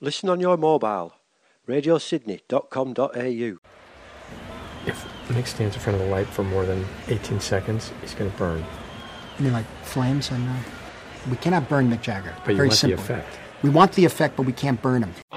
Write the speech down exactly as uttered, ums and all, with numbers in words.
Listen on your mobile. radio sydney dot com dot a u. If Mick stands in front of the light for more than eighteen seconds, he's going to burn. You mean like flames? And uh, we cannot burn Mick Jagger. But you Very want simple. the effect. We want the effect, but we can't burn him.